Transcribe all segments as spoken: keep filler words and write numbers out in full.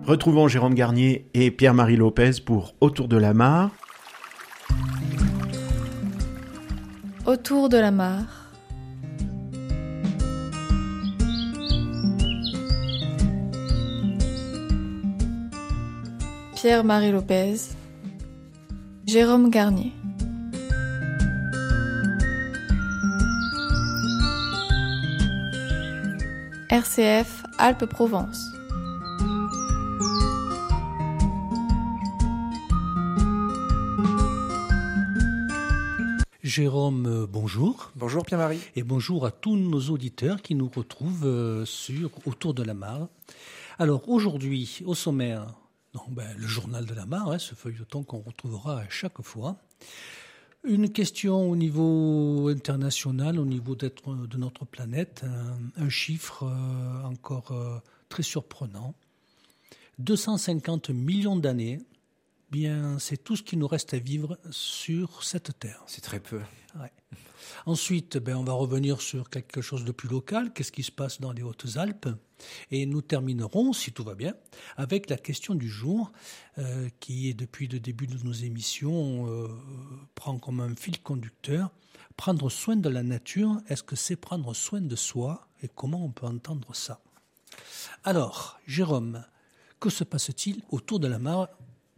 Retrouvons Jérôme Garnier et Pierre-Marie Lopez pour Autour de la mare. Autour de la mare. Pierre-Marie Lopez, Jérôme Garnier. R C F Alpes-Provence. Jérôme, euh, bonjour. Bonjour Pierre-Marie. Et bonjour à tous nos auditeurs qui nous retrouvent euh, sur Autour de la mare. Alors aujourd'hui, au sommaire, non, ben, le journal de la mare, hein, ce feuilleton qu'on retrouvera à chaque fois. Une question au niveau international, au niveau d'être, de notre planète, un, un chiffre euh, encore euh, très surprenant. deux cent cinquante millions d'années. Bien, c'est tout ce qui nous reste à vivre sur cette terre. C'est très peu. Ouais. Ensuite, ben, on va revenir sur quelque chose de plus local. Qu'est-ce qui se passe dans les Hautes-Alpes ? Et nous terminerons, si tout va bien, avec la question du jour, euh, qui, depuis le début de nos émissions, euh, prend comme un fil conducteur. Prendre soin de la nature, est-ce que c'est prendre soin de soi ? Et comment on peut entendre ça ? Alors, Jérôme, que se passe-t-il autour de la mare ?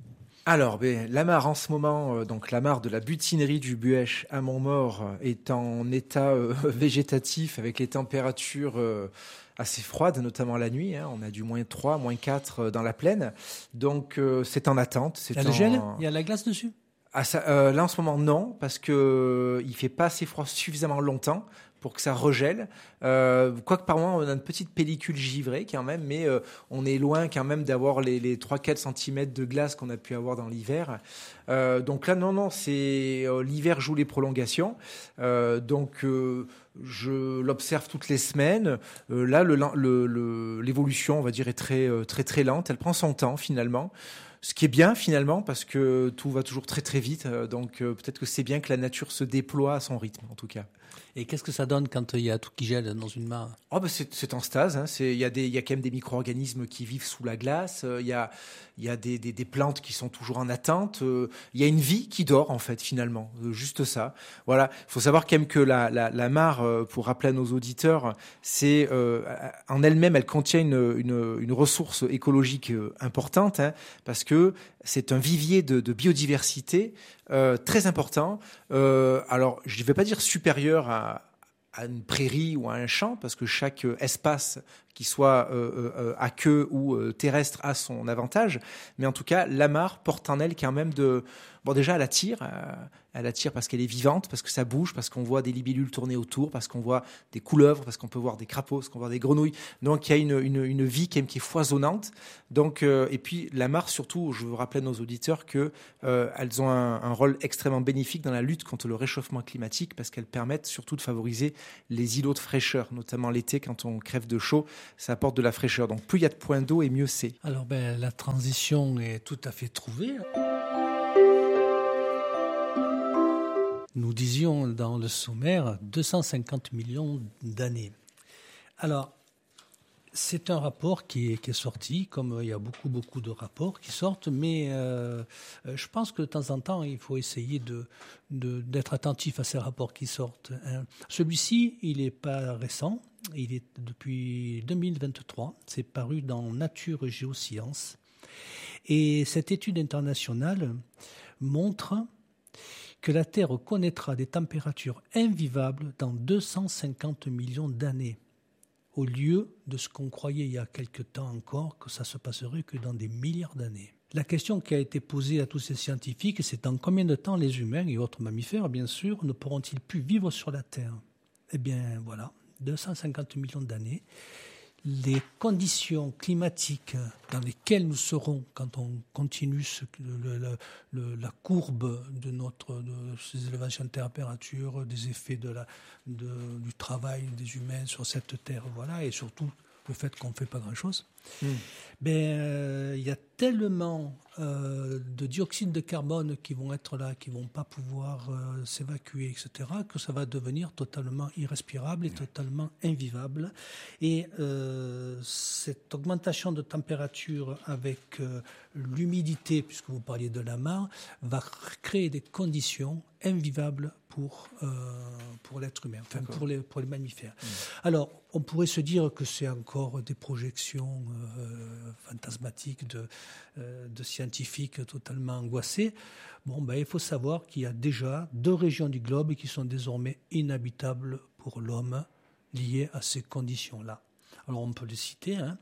Alors, ben, la mare en ce moment, euh, donc la mare de la butinerie du Buëch à Montmort euh, est en état euh, végétatif avec les températures euh, assez froides, notamment la nuit. Hein. On a du moins trois, moins quatre euh, dans la plaine. Donc, euh, c'est en attente. C'est Il y a le en... gel ? Il y a la glace dessus ? Ah, ça, euh, là, en ce moment, non, parce que euh, il fait pas assez froid suffisamment longtemps pour que ça regèle. Euh, quoique par moment, on a une petite pellicule givrée quand même, mais euh, on est loin quand même d'avoir les, les trois à quatre centimètres de glace qu'on a pu avoir dans l'hiver. Euh, donc là, non, non, c'est euh, l'hiver joue les prolongations. Euh, donc euh, je l'observe toutes les semaines. Euh, là, le, le, le, l'évolution, on va dire, est très, très, très lente. Elle prend son temps finalement. Ce qui est bien finalement parce que tout va toujours très très vite. Donc euh, peut-être que c'est bien que la nature se déploie à son rythme en tout cas. Et qu'est-ce que ça donne quand il y a tout qui gèle dans une mare ? Oh ben c'est, c'est en stase. Hein. C'est, il y a des, il y a quand même des micro-organismes qui vivent sous la glace. Il y a, il y a des, des, des plantes qui sont toujours en attente. Il y a une vie qui dort en fait finalement. Juste ça. Voilà. Il faut savoir quand même que la, la, la mare, pour rappeler à nos auditeurs, c'est euh, en elle-même, elle contient une, une, une ressource écologique importante hein, parce que c'est un vivier de, de biodiversité euh, très important. Euh, alors, je ne vais pas dire supérieur à, à une prairie ou à un champ, parce que chaque espace, qu'il soit euh, euh, à queue ou euh, terrestre, a son avantage. Mais en tout cas, la mare porte en elle quand même de... Bon, déjà, elle attire. Euh, elle attire parce qu'elle est vivante, parce que ça bouge, parce qu'on voit des libellules tourner autour, parce qu'on voit des couleuvres, parce qu'on peut voir des crapauds, parce qu'on voit des grenouilles. Donc, il y a une, une, une vie quand même qui est foisonnante. Donc, euh, et puis, la mare, surtout, je veux rappeler à nos auditeurs qu'elles euh, ont un, un rôle extrêmement bénéfique dans la lutte contre le réchauffement climatique, parce qu'elles permettent surtout de favoriser les îlots de fraîcheur, notamment l'été, quand on crève de chaud, ça apporte de la fraîcheur. Donc, plus il y a de points d'eau, et mieux c'est. Alors, ben, la transition est tout à fait trouvée. Nous disions dans le sommaire deux cent cinquante millions d'années. Alors, c'est un rapport qui est, qui est sorti, comme il y a beaucoup, beaucoup de rapports qui sortent, mais euh, je pense que de temps en temps, il faut essayer de, de, d'être attentif à ces rapports qui sortent. Hein. Celui-ci, il n'est pas récent, il est depuis deux mille vingt-trois, c'est paru dans Nature Géosciences. Et cette étude internationale montre que la Terre connaîtra des températures invivables dans deux cent cinquante millions d'années, au lieu de ce qu'on croyait il y a quelque temps encore, que ça se passerait que dans des milliards d'années. La question qui a été posée à tous ces scientifiques, c'est dans combien de temps les humains et autres mammifères, bien sûr, ne pourront-ils plus vivre sur la Terre ? Eh bien, voilà, deux cent cinquante millions d'années. Les conditions climatiques dans lesquelles nous serons quand on continue ce, le, le, le, la courbe de notre de ces élévations de température, des effets de la, de, du travail des humains sur cette terre, voilà, et surtout le fait qu'on ne fait pas grand-chose. Mmh. Ben, euh, il y a tellement euh, de dioxyde de carbone qui vont être là, qui ne vont pas pouvoir euh, s'évacuer, et cetera, que ça va devenir totalement irrespirable et totalement invivable. Et euh, cette augmentation de température avec euh, l'humidité, puisque vous parliez de la mare, va créer des conditions invivables pour, euh, pour l'être humain, enfin pour les, pour les mammifères. Mmh. Alors, on pourrait se dire que c'est encore des projections euh, fantasmatiques de, euh, de scientifiques totalement angoissés. Bon, ben, il faut savoir qu'il y a déjà deux régions du globe qui sont désormais inhabitables pour l'homme, liées à ces conditions-là. Alors, on peut les citer. Hein.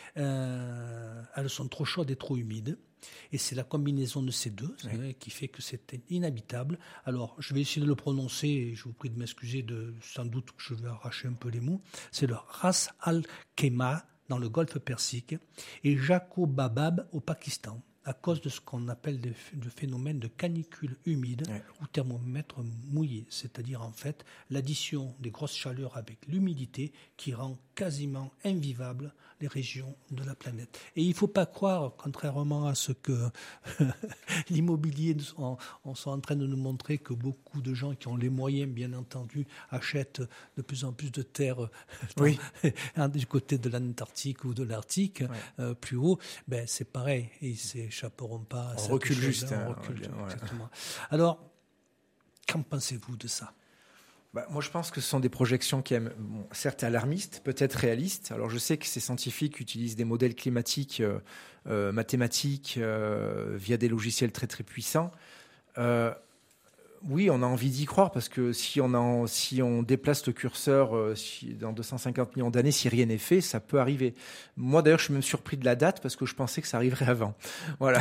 Euh, elles sont trop chaudes et trop humides. Et c'est la combinaison de ces deux oui. hein, qui fait que c'est inhabitable. Alors, je vais essayer de le prononcer, et je vous prie de m'excuser, de, sans doute que je vais arracher un peu les mots. C'est le Ras al-Khaimah dans le golfe Persique et Jacobabad au Pakistan, à cause de ce qu'on appelle le phénomène de canicule humide oui. ou thermomètre mouillé, c'est-à-dire en fait l'addition des grosses chaleurs avec l'humidité qui rend quasiment invivable les régions de la planète. Et il ne faut pas croire, contrairement à ce que l'immobilier, on, on sont en train de nous montrer que beaucoup de gens qui ont les moyens, bien entendu, achètent de plus en plus de terres oui. dans, du côté de l'Antarctique ou de l'Arctique, oui. euh, plus haut, ben, c'est pareil, ils ne s'échapperont pas. On recule juste. On recule, hein, exactement. Alors, qu'en pensez-vous de ça ? Bah, moi, je pense que ce sont des projections qui sont bon, certes alarmistes, peut-être réalistes. Alors, je sais que ces scientifiques utilisent des modèles climatiques euh, euh, mathématiques euh, via des logiciels très, très puissants. Euh, oui, on a envie d'y croire parce que si on, a, si on déplace le curseur euh, si, dans deux cent cinquante millions d'années, si rien n'est fait, ça peut arriver. Moi, d'ailleurs, je suis même surpris de la date parce que je pensais que ça arriverait avant. Voilà.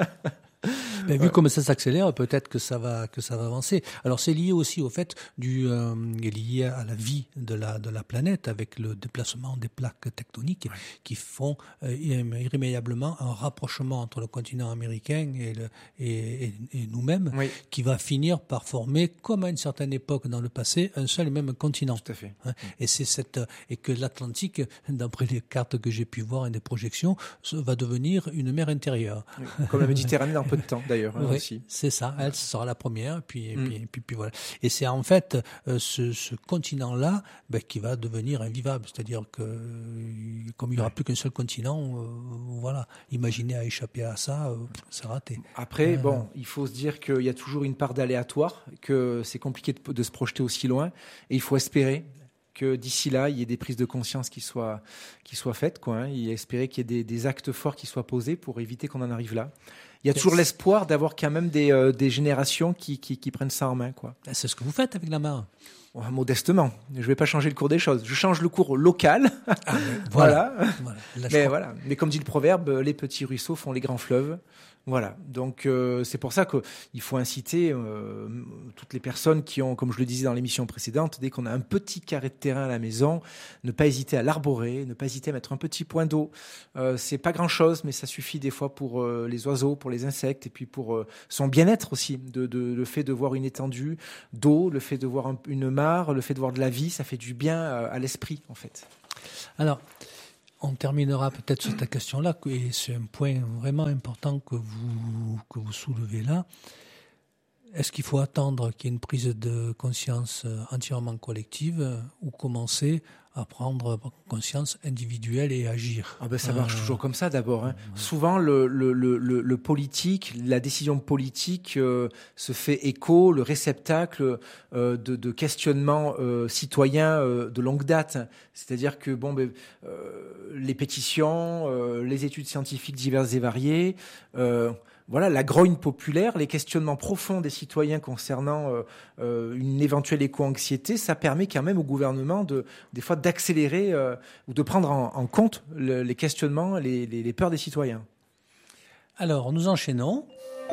Ben, vu ouais. comme ça s'accélère, peut-être que ça va que ça va avancer. Alors c'est lié aussi au fait du euh, lié à la vie de la de la planète avec le déplacement des plaques tectoniques ouais. qui font euh, irrémédiablement un rapprochement entre le continent américain et le et, et, et nous-mêmes, oui. qui va finir par former, comme à une certaine époque dans le passé, un seul et même continent. Tout à fait. Hein, et c'est cette et que l'Atlantique, d'après les cartes que j'ai pu voir et des projections, va devenir une mer intérieure. Oui. Comme la Méditerranée dans peu de temps d'ailleurs hein, oui, aussi. C'est ça, elle sera la première, puis, mm. puis, puis, puis voilà. Et c'est en fait euh, ce, ce continent-là ben, qui va devenir invivable, c'est-à-dire que comme il n'y aura plus qu'un seul continent, euh, voilà, imaginez à échapper à ça, euh, c'est raté. Après, euh, bon, il faut se dire qu'il y a toujours une part d'aléatoire, que c'est compliqué de, de se projeter aussi loin, et il faut espérer que d'ici là, il y ait des prises de conscience qui soient, qui soient faites, quoi, hein, et espérer qu'il y ait des, des actes forts qui soient posés pour éviter qu'on en arrive là. Il y a toujours l'espoir d'avoir quand même des, euh, des générations qui, qui, qui prennent ça en main, quoi. C'est ce que vous faites avec la mare. Oh, modestement, je ne vais pas changer le cours des choses. Je change le cours local. Ah, voilà. voilà. voilà. Là, mais, voilà. mais comme dit le proverbe, les petits ruisseaux font les grands fleuves. Voilà, donc euh, c'est pour ça qu'il faut inciter euh, toutes les personnes qui ont, comme je le disais dans l'émission précédente, dès qu'on a un petit carré de terrain à la maison, ne pas hésiter à l'arborer, ne pas hésiter à mettre un petit point d'eau. Euh, c'est pas grand-chose, mais ça suffit des fois pour euh, les oiseaux, pour les insectes, et puis pour euh, son bien-être aussi. De, de, le fait de voir une étendue d'eau, le fait de voir un, une mare, le fait de voir de la vie, ça fait du bien euh, à l'esprit, en fait. Alors, on terminera peut-être sur cette question-là, et c'est un point vraiment important que vous, que vous soulevez là. Est-ce qu'il faut attendre qu'il y ait une prise de conscience entièrement collective ou commencer à prendre conscience individuelle et agir? Ah ben ça marche euh... toujours comme ça d'abord. Hein. Ouais. Souvent, le, le, le, le politique, la décision politique euh, se fait écho, le réceptacle euh, de, de questionnements euh, citoyens euh, de longue date. C'est-à-dire que bon, ben, euh, les pétitions, euh, les études scientifiques diverses et variées, euh, voilà, la grogne populaire, les questionnements profonds des citoyens concernant euh, euh, une éventuelle éco-anxiété, ça permet quand même au gouvernement de, des fois d'accélérer euh, ou de prendre en, en compte le, les questionnements, les, les, les peurs des citoyens. Alors, nous enchaînons.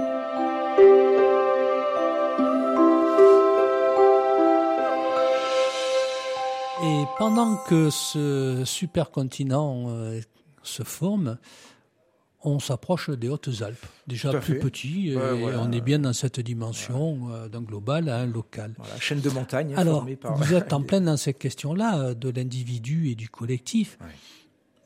Et pendant que ce supercontinent euh, se forme, on s'approche des Hautes-Alpes, déjà plus fait. petit, ouais, et voilà. on est bien dans cette dimension voilà. euh, d'un global à un local. Voilà, chaîne de montagne. Alors, formée par... vous êtes en plein dans cette question-là de l'individu et du collectif. Ouais.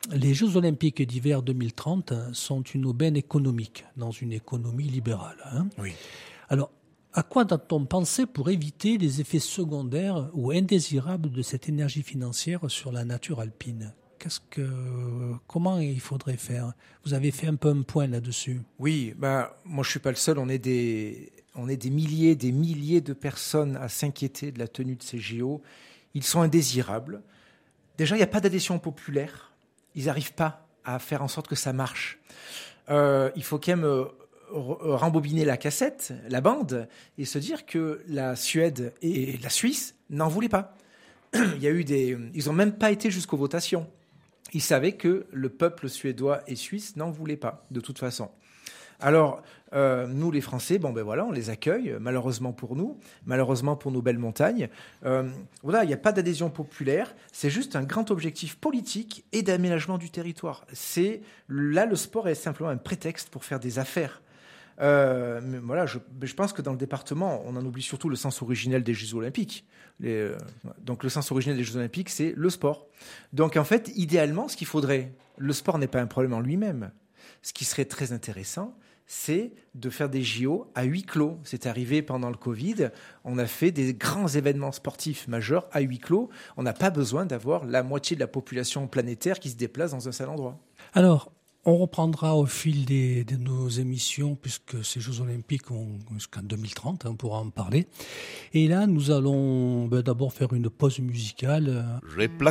les Jeux Olympiques d'hiver deux mille trente sont une aubaine économique dans une économie libérale. Hein. Oui. Alors, à quoi doit-on penser pour éviter les effets secondaires ou indésirables de cette énergie financière sur la nature alpine ? Qu'est-ce que, comment il faudrait faire ? Vous avez fait un peu un point là-dessus. Oui, bah, moi je suis pas le seul. On est des, on est des milliers, des milliers de personnes à s'inquiéter de la tenue de ces J O. Ils sont indésirables. Déjà, il n'y a pas d'adhésion populaire. Ils n'arrivent pas à faire en sorte que ça marche. Euh, il faut quand même euh, rembobiner la cassette, la bande, et se dire que la Suède et la Suisse n'en voulaient pas. Il y a eu des, ils n'ont même pas été jusqu'aux votations. Ils savaient que le peuple suédois et suisse n'en voulait pas, de toute façon. Alors, euh, nous, les Français, bon, ben voilà, on les accueille, malheureusement pour nous, malheureusement pour nos belles montagnes. Euh, voilà, il n'y a pas d'adhésion populaire, c'est juste un grand objectif politique et d'aménagement du territoire. C'est, là, le sport est simplement un prétexte pour faire des affaires. Euh, mais voilà, je, je pense que dans le département, on en oublie surtout le sens originel des Jeux Olympiques. Les, euh, donc le sens originel des Jeux Olympiques, c'est le sport. Donc en fait, idéalement, ce qu'il faudrait, le sport n'est pas un problème en lui-même. Ce qui serait très intéressant, c'est de faire des J O à huis clos. C'est arrivé pendant le Covid, on a fait des grands événements sportifs majeurs à huis clos. On n'a pas besoin d'avoir la moitié de la population planétaire qui se déplace dans un seul endroit. Alors, on reprendra au fil des, de nos émissions, puisque ces Jeux Olympiques ont jusqu'en deux mille trente, hein, on pourra en parler. Et là, nous allons ben, d'abord faire une pause musicale. J'ai plaqué